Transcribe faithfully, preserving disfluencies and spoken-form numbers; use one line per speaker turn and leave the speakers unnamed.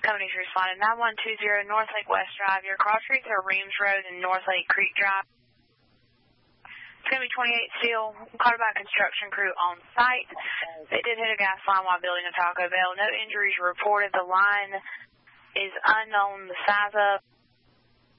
Company responded, nine one two zero North Lake West Drive. Your cross streets are Reams Road and North Lake Creek Drive. It's going to be twenty-eight steel, caught by a construction crew on site. They did hit a gas line while building a Taco Bell. No injuries reported. The line is unknown the size of.